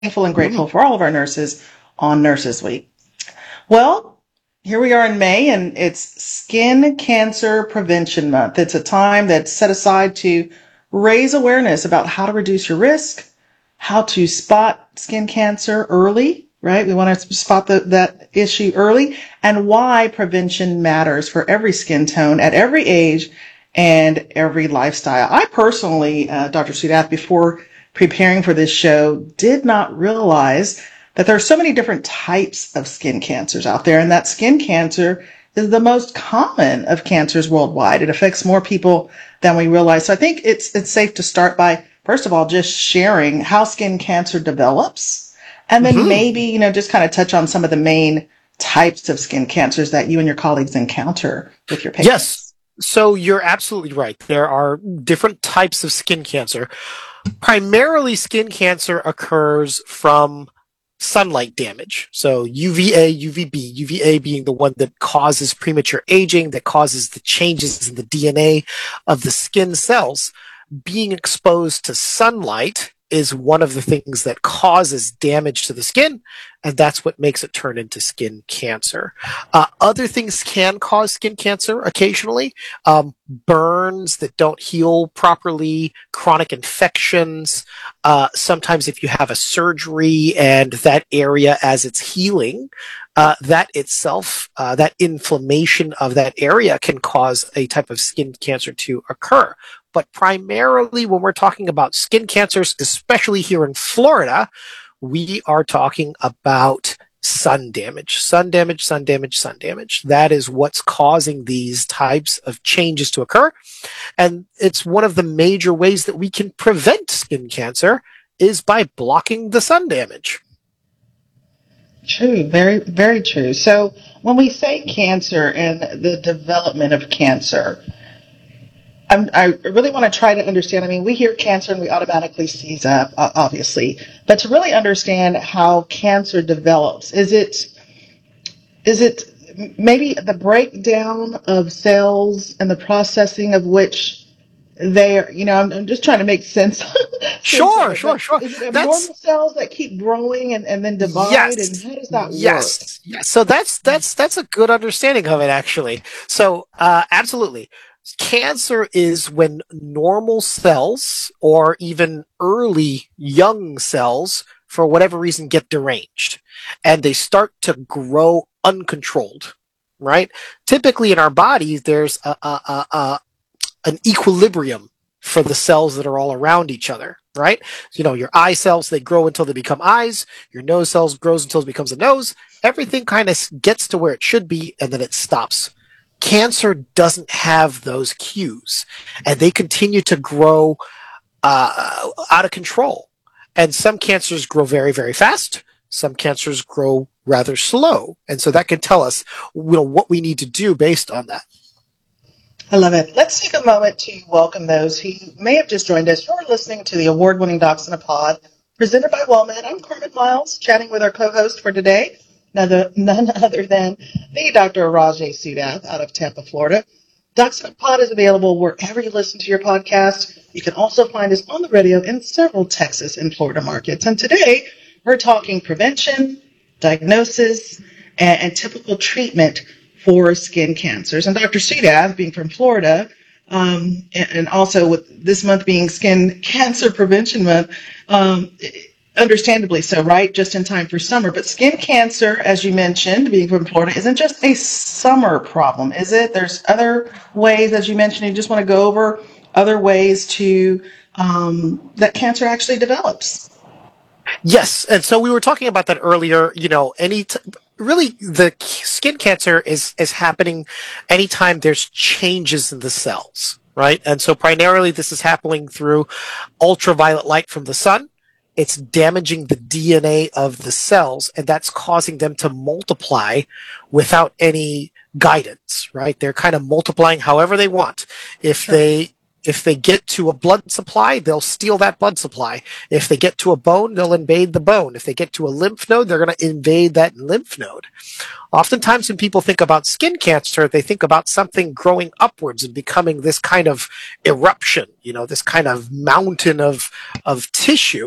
thankful and grateful for all of our nurses on Nurses Week. Well, here we are in May, and it's Skin Cancer Prevention Month. It's a time that's set aside to raise awareness about how to reduce your risk, how to spot skin cancer early, right? We want to spot that issue early, and why prevention matters for every skin tone at every age and every lifestyle. I personally, Dr. Sudath, before preparing for this show, did not realize that there are so many different types of skin cancers out there, and that skin cancer is the most common of cancers worldwide. It affects more people than we realize. So I think it's safe to start by, first of all, just sharing how skin cancer develops, and then maybe, just kind of touch on some of the main types of skin cancers that you and your colleagues encounter with your patients. Yes. So you're absolutely right. There are different types of skin cancer. Primarily, skin cancer occurs from sunlight damage. So UVA, UVB, UVA being the one that causes premature aging, that causes the changes in the DNA of the skin cells. Being exposed to sunlight is one of the things that causes damage to the skin, and that's what makes it turn into skin cancer. Other things can cause skin cancer occasionally. Burns that don't heal properly, chronic infections. Sometimes if you have a surgery and that area as it's healing, that itself, that inflammation of that area can cause a type of skin cancer to occur. But primarily when we're talking about skin cancers, especially here in Florida, we are talking about sun damage. Sun damage, sun damage, sun damage. That is what's causing these types of changes to occur. And it's one of the major ways that we can prevent skin cancer is by blocking the sun damage. True, very, very true. So when we say cancer and the development of cancer, I really want to try to understand. I mean, we hear cancer and we automatically seize up, obviously, but to really understand how cancer develops, is it maybe the breakdown of cells and the processing of which they are, I'm just trying to make sense. Sure. Is it abnormal cells that keep growing and then divide? Yes. And how does that work? Yes. So that's a good understanding of it, actually. So, absolutely. Cancer is when normal cells or even early young cells, for whatever reason, get deranged and they start to grow uncontrolled, right? Typically in our bodies, there's an equilibrium for the cells that are all around each other, right? Your eye cells, they grow until they become eyes. Your nose cells grows until it becomes a nose. Everything kind of gets to where it should be and then it stops. Cancer doesn't have those cues, and they continue to grow out of control. And some cancers grow very, very fast. Some cancers grow rather slow. And so that can tell us what we need to do based on that. I love it. Let's take a moment to welcome those who may have just joined us. You're listening to the award-winning Docs in a Pod, presented by WellMed. I'm Carmen Miles, chatting with our co-host for today, none other than the Dr. Rajay Sudath out of Tampa, Florida. Docs in a Pod is available wherever you listen to your podcast. You can also find us on the radio in several Texas and Florida markets. And today, we're talking prevention, diagnosis, and typical treatment for skin cancers. And Dr. Sudath, being from Florida, and also with this month being Skin Cancer Prevention Month, understandably so, right? Just in time for summer. But skin cancer, as you mentioned, being from Florida, isn't just a summer problem, is it? There's other ways, as you mentioned, you just want to go over other ways to that cancer actually develops. Yes. And so we were talking about that earlier. Really the skin cancer is happening anytime there's changes in the cells, right? And so primarily this is happening through ultraviolet light from the sun. It's damaging the DNA of the cells, and that's causing them to multiply without any guidance, right? They're kind of multiplying however they want. If they get to a blood supply, they'll steal that blood supply. If they get to a bone, they'll invade the bone. If they get to a lymph node, they're going to invade that lymph node. Oftentimes when people think about skin cancer, they think about something growing upwards and becoming this kind of eruption, this kind of mountain of tissue.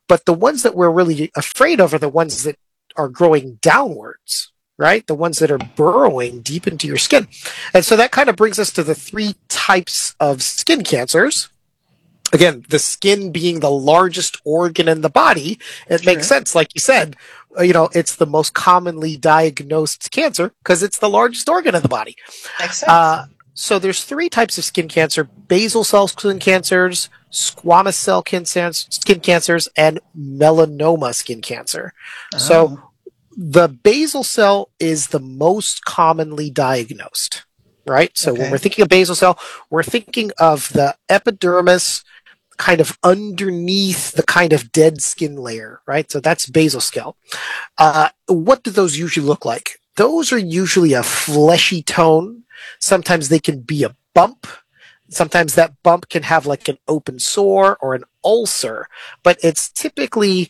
But the ones that we're really afraid of are the ones that are growing downwards, right? The ones that are burrowing deep into your skin. And so that kind of brings us to the three types of skin cancers. Again, the skin being the largest organ in the body, it makes True. sense. Like you said, it's the most commonly diagnosed cancer because it's the largest organ in the body. Makes sense. Uh, so there's three types of skin cancer: basal cell skin cancers, squamous cell skin cancers, and melanoma skin cancer. So Oh, the basal cell is the most commonly diagnosed, right? So when we're okay. thinking of basal cell, we're thinking of the epidermis kind of underneath the kind of dead skin layer, right? So that's basal cell. What do those usually look like? Those are usually a fleshy tone. Sometimes they can be a bump. Sometimes that bump can have like an open sore or an ulcer, but it's typically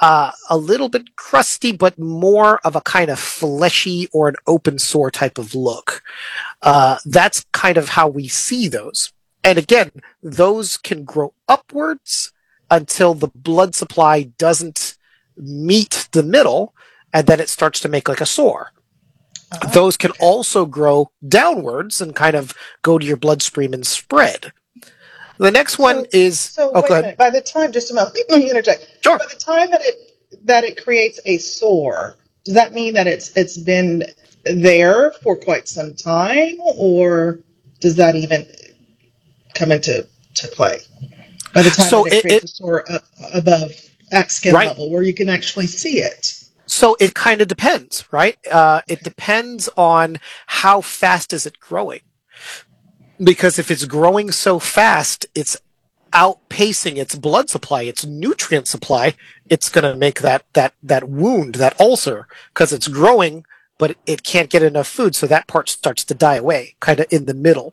a little bit crusty, but more of a kind of fleshy or an open sore type of look. That's kind of how we see those. And again, those can grow upwards until the blood supply doesn't meet the middle, and then it starts to make like a sore. Oh, Those can okay. also grow downwards and kind of go to your bloodstream and spread. The next one So, is, so oh, go wait a ahead. minute. By the time, just a moment, let me interject. Sure. By the time that it creates a sore, does that mean that it's been there for quite some time, or does that even come into to play? By the time So that it creates a sore up above at skin right. level, where you can actually see it. So it kind of depends, right? It depends on how fast is it growing. Because if it's growing so fast, it's outpacing its blood supply, its nutrient supply, it's going to make that wound, that ulcer, because it's growing, but it can't get enough food, so that part starts to die away, kind of in the middle.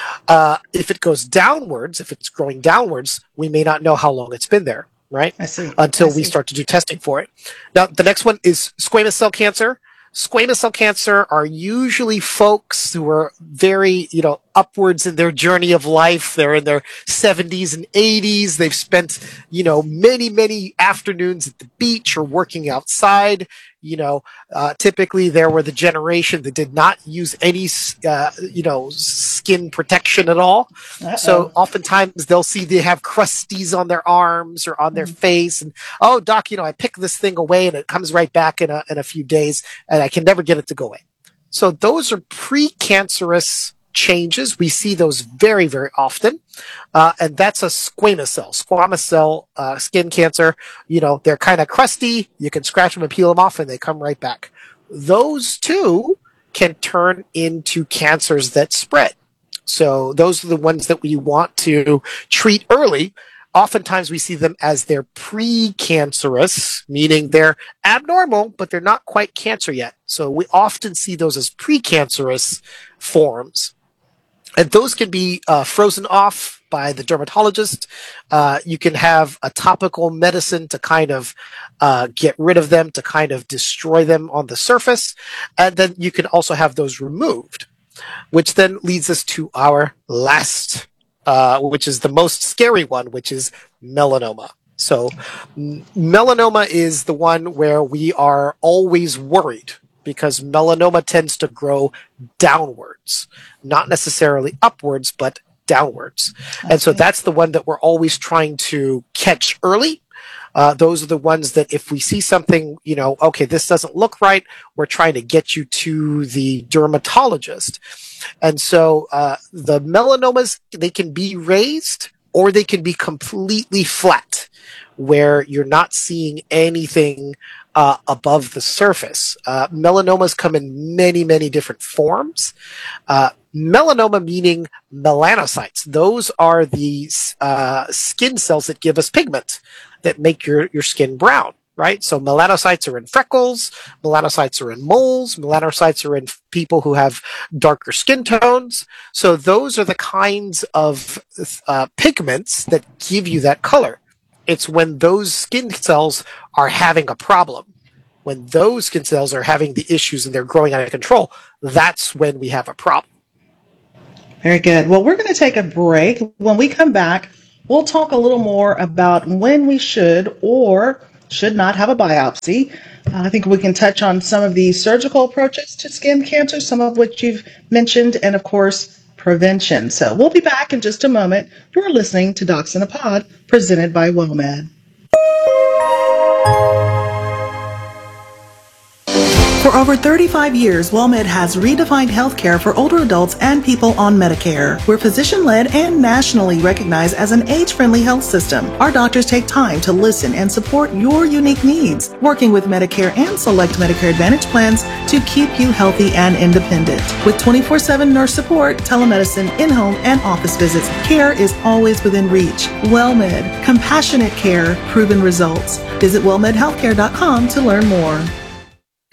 If it goes downwards, if it's growing downwards, we may not know how long it's been there, right? I see. I Until we see. start to do testing for it. Now, the next one is squamous cell cancer. Squamous cell cancer are usually folks who are very, upwards in their journey of life. They're in their 70s and 80s. They've spent, many, many afternoons at the beach or working outside. Typically there were the generation that did not use any, skin protection at all. So Uh-oh. oftentimes they have crusties on their arms or on their Mhm. face. And, oh, doc, I pick this thing away and it comes right back in a few days and I can never get it to go away. So those are precancerous changes. We see those very, very often. And that's a squamous cell skin cancer. They're kind of crusty. You can scratch them and peel them off and they come right back. Those too can turn into cancers that spread. So those are the ones that we want to treat early. Oftentimes we see them as they're precancerous, meaning they're abnormal, but they're not quite cancer yet. So we often see those as precancerous forms. And those can be frozen off by the dermatologist. You can have a topical medicine to kind of get rid of them, to kind of destroy them on the surface. And then you can also have those removed, which then leads us to our last, which is the most scary one, which is melanoma. So melanoma is the one where we are always worried because melanoma tends to grow downwards, not necessarily upwards, but downwards. I And so see. that's the one that we're always trying to catch early. Those are the ones that if we see something, okay, this doesn't look right, we're trying to get you to the dermatologist. And so the melanomas, they can be raised or they can be completely flat, where you're not seeing anything above the surface. Melanomas come in many, many different forms. Melanoma meaning melanocytes. Those are the skin cells that give us pigment, that make your skin brown, right? So melanocytes are in freckles, melanocytes are in moles, melanocytes are in people who have darker skin tones. So those are the kinds of pigments that give you that color. It's when those skin cells are having a problem. When those skin cells are having the issues and they're growing out of control, that's when we have a problem. Very good. Well, we're going to take a break. When we come back, we'll talk a little more about when we should or should not have a biopsy. I think we can touch on some of the surgical approaches to skin cancer, some of which you've mentioned, and of course, prevention. So we'll be back in just a moment. You're listening to Docs in a Pod, presented by WellMed. For over 35 years, WellMed has redefined healthcare for older adults and people on Medicare. We're physician-led and nationally recognized as an age-friendly health system. Our doctors take time to listen and support your unique needs, working with Medicare and select Medicare Advantage plans to keep you healthy and independent. With 24/7 nurse support, telemedicine, in-home and office visits, care is always within reach. WellMed, compassionate care, proven results. Visit wellmedhealthcare.com to learn more.